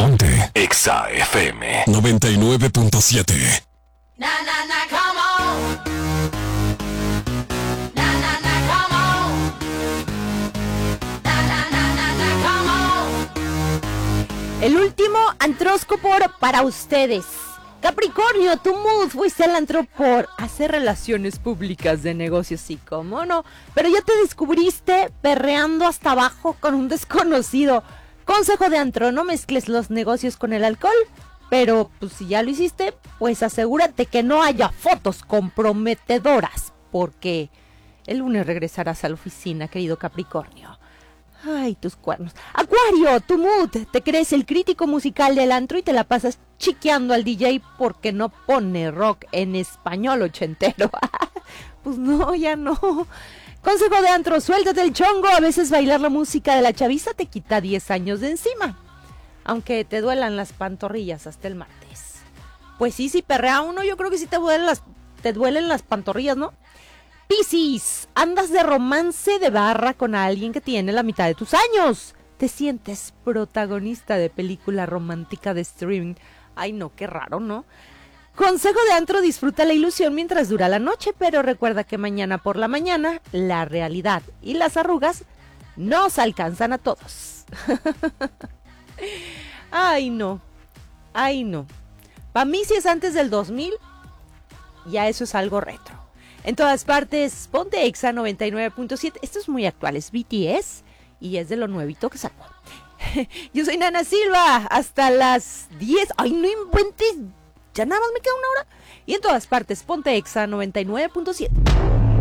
Ponte Exa FM 99.7. Na na na, come on. Na na na, come on. Na na na na na, come on. El último antróscopo para ustedes. Capricornio, tu mood fuiste al antro por hacer relaciones públicas de negocios, sí, cómo no. Pero ya te descubriste perreando hasta abajo con un desconocido. Consejo de antro, no mezcles los negocios con el alcohol. Pero pues si ya lo hiciste, pues asegúrate que no haya fotos comprometedoras. Porque el lunes regresarás a la oficina, querido Capricornio. Ay, tus cuernos. Acuario, tu mood. Te crees el crítico musical del antro y te la pasas chiqueando al DJ porque no pone rock en español ochentero. Pues no, ya no. Consejo de antro, suéltate el chongo. A veces bailar la música de la chaviza te quita 10 años de encima. Aunque te duelan las pantorrillas hasta el martes. Pues sí, si perrea uno, yo creo que sí te duelen las pantorrillas, ¿no? Piscis, andas de romance de barra con alguien que tiene la mitad de tus años. Te sientes protagonista de película romántica de streaming. Ay, no, qué raro, ¿no? Consejo de antro, disfruta la ilusión mientras dura la noche, pero recuerda que mañana por la mañana, la realidad y las arrugas nos alcanzan a todos. Ay, no. Ay, no. Para mí, si es antes del 2000, ya eso es algo retro. En todas partes, ponte Exa 99.7. Esto es muy actual, es BTS y es de lo nuevito que sacó. Yo soy Nana Silva, hasta las 10. Ay, no inventes, ya nada más me queda una hora. Y en todas partes, ponte Exa 99.7.